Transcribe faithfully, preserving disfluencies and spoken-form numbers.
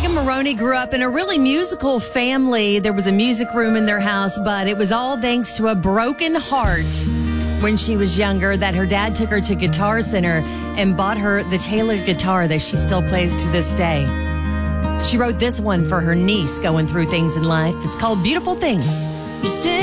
Megan Moroney grew up in a really musical family. There was a music room in their house, but it was all thanks to a broken heart when she was younger that her dad took her to Guitar Center and bought her the Taylor guitar that she still plays to this day. She wrote this one for her niece going through things in life. It's called Beautiful Things. You stay